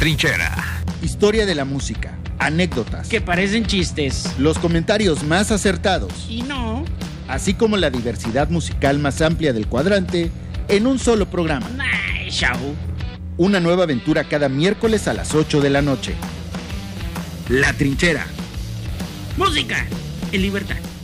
Trinchera. Historia de la música, anécdotas, que parecen chistes. los comentarios más acertados, Y no. así como la diversidad musical más amplia del cuadrante, en un solo programa. Ay, show. Una nueva aventura cada miércoles a las 8 de la noche. La Trinchera. Música en libertad.